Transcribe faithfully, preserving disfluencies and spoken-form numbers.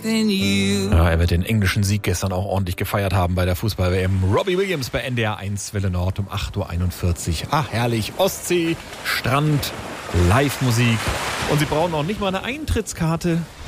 than you. Ja, er wird den englischen Sieg gestern auch ordentlich gefeiert haben bei der Fußball-W M. Robbie Williams bei N D R eins Welle Nord um acht Uhr einundvierzig. Ach, herrlich. Ostsee, Strand, Live-Musik. Und Sie brauchen auch nicht mal eine Eintrittskarte.